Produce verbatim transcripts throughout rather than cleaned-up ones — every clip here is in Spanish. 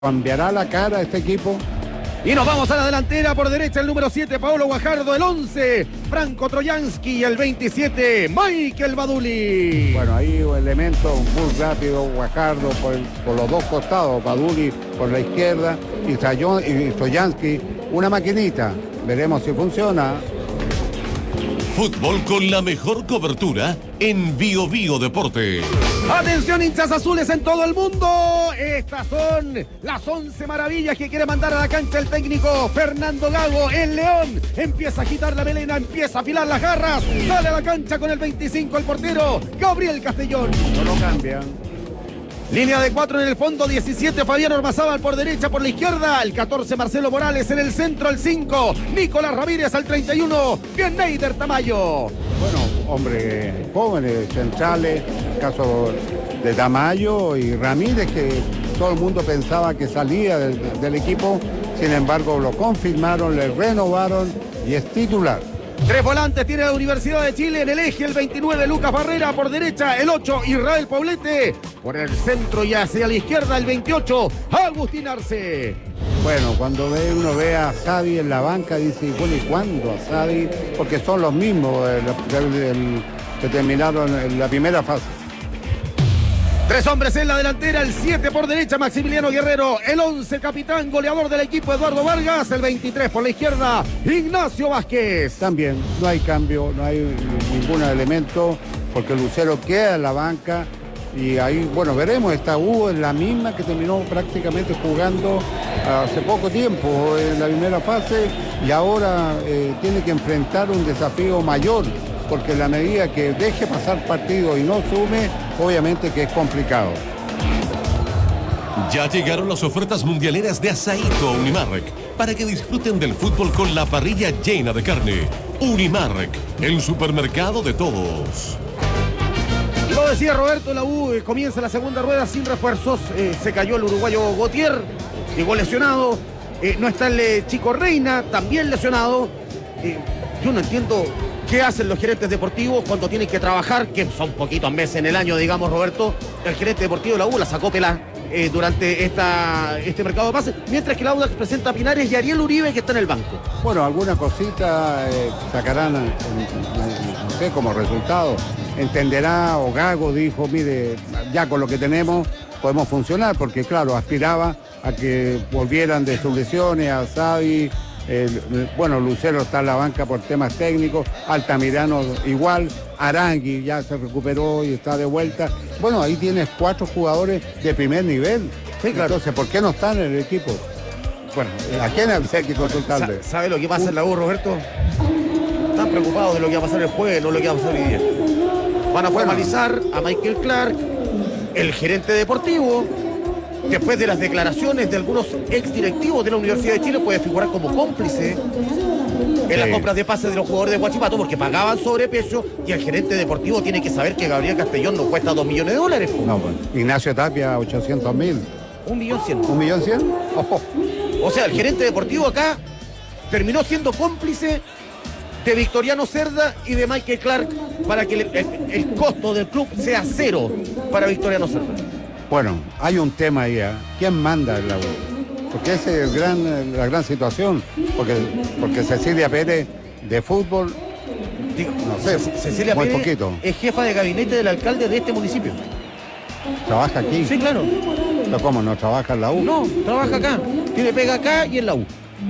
¿Cambiará la cara este equipo? Y nos vamos a la delantera, por derecha el número siete, Paolo Guajardo, el once, Franco Trojansky, y el veintisiete, Michael Baduli. Bueno, ahí un elemento muy rápido, Guajardo por, el, por los dos costados, Baduli por la izquierda y Trojansky, una maquinita. Veremos si funciona. Fútbol con la mejor cobertura en Bio Bio Deporte. Atención, hinchas azules en todo el mundo. Estas son las once maravillas que quiere mandar a la cancha el técnico Fernando Gago. El León empieza a agitar la melena, empieza a afilar las garras. Sale a la cancha con el veinticinco el portero Gabriel Castellón. No lo cambian. Línea de cuatro en el fondo, diecisiete Fabián Ormazábal por derecha, por la izquierda, el catorce Marcelo Morales en el centro, el cinco Nicolás Ramírez al treinta y uno, Neider Tamayo. Bueno, hombres jóvenes, centrales, el caso de Tamayo y Ramírez, que todo el mundo pensaba que salía del, del equipo, sin embargo lo confirmaron, le renovaron y es titular. Tres volantes tiene la Universidad de Chile en el eje, el veintinueve Lucas Barrera por derecha, el ocho Israel Poblete por el centro y hacia la izquierda el veintiocho Agustín Arce. Bueno, cuando ve, uno ve a Xavi en la banca dice, bueno, ¿y cuándo a Xavi? Porque son los mismos el, el, el, que terminaron en la primera fase. Tres hombres en la delantera, el siete por derecha Maximiliano Guerrero, el once capitán goleador del equipo Eduardo Vargas, el veintitrés por la izquierda Ignacio Vázquez. También no hay cambio, no hay ningún elemento, porque Lucero queda en la banca y ahí, bueno, veremos, esta U es la misma que terminó prácticamente jugando hace poco tiempo en la primera fase y ahora eh, tiene que enfrentar un desafío mayor, porque en la medida que deje pasar partido y no sume, obviamente que es complicado. Ya llegaron las ofertas mundialeras de Asaíto a Unimark para que disfruten del fútbol con la parrilla llena de carne. Unimark, el supermercado de todos. Lo decía Roberto, la U eh, comienza la segunda rueda sin refuerzos. Eh, se cayó el uruguayo Gautier, llegó lesionado. Eh, no está el eh, Chico Reina, también lesionado. Eh, yo no entiendo qué hacen los gerentes deportivos cuando tienen que trabajar, que son poquitos meses en el año, digamos, Roberto. El gerente deportivo de la U la sacó pelá eh, durante esta, este mercado de pases, mientras que el Audax presenta a Pinares y Ariel Uribe, que está en el banco. Bueno, alguna cosita eh, sacarán, eh, no sé, como resultado. Entenderá, o Gago dijo, mire, ya con lo que tenemos podemos funcionar, porque claro, aspiraba a que volvieran de sus lesiones, a Xavi. El, bueno, Lucero está en la banca por temas técnicos, Altamirano igual, Arangui ya se recuperó y está de vuelta. Bueno, ahí tienes cuatro jugadores de primer nivel. Sí, claro. Entonces, ¿por qué no están en el equipo? Bueno, ¿a quién hay que consultarle? ¿Sabe lo que pasa en la U, Roberto? Están preocupados de lo que va a pasar el jueves, no lo que va a pasar hoy día. Van a formalizar bueno. a Michael Clark, el gerente deportivo. Después de las declaraciones de algunos exdirectivos de la Universidad de Chile, puede figurar como cómplice en sí. las compras de pases de los jugadores de Huachipato, porque pagaban sobrepeso y el gerente deportivo tiene que saber que Gabriel Castellón no cuesta dos millones de dólares. No, bueno. Ignacio Tapia, ochocientos mil. Un millón cien. ¿Un millón cien? Oh. O sea, el gerente deportivo acá terminó siendo cómplice de Victoriano Cerda y de Michael Clark para que el, el, el costo del club sea cero para Victoriano Cerda. Bueno, hay un tema ahí, ¿eh? ¿Quién manda en la U? Porque esa es el gran, la gran situación, porque, porque Cecilia Pérez de fútbol, Digo, no sé, Cecilia muy Pérez poquito. Es jefa de gabinete del alcalde de este municipio. ¿Trabaja aquí? Sí, claro. ¿Pero cómo, no trabaja en la U? No, trabaja acá, tiene pega acá y en la U.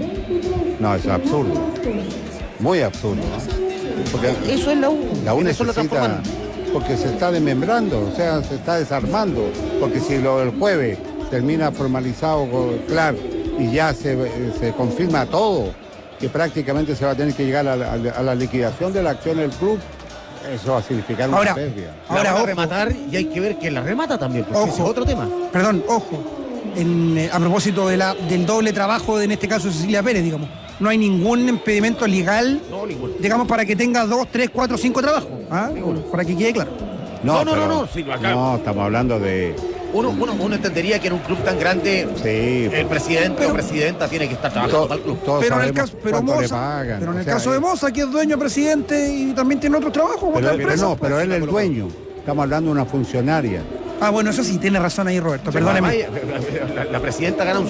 No, es absurdo, muy absurdo, ¿no? Porque eso es la U. La U necesita... necesita... porque se está desmembrando, o sea, se está desarmando, porque si lo del jueves termina formalizado con Clark y ya se, se confirma todo, que prácticamente se va a tener que llegar a la, a la liquidación de la acción del club, eso va a significar una ahora, pérdida. Ahora, va a rematar y hay que ver que la remata también, porque ese es otro tema. Perdón, ojo, en, eh, a propósito de la, del doble trabajo, de, en este caso Cecilia Pérez, digamos, no hay ningún impedimento legal, no, ninguno. digamos, para que tenga dos, tres, cuatro, cinco trabajos, ¿ah? Para que quede claro. No, no, pero, no, no, sí, acá. No, estamos hablando de... Uno, uno, uno entendería que en un club tan grande, sí, el presidente pero, o presidenta tiene que estar trabajando para el club. Pero en el caso, pero Moza, pero en el caso de Moza, que es dueño, presidente y también tiene otros trabajos. Pero, pero no, pero él es el dueño. Estamos hablando de una funcionaria. Ah, bueno, eso sí, tiene razón ahí, Roberto, perdóneme. La, la presidenta gana un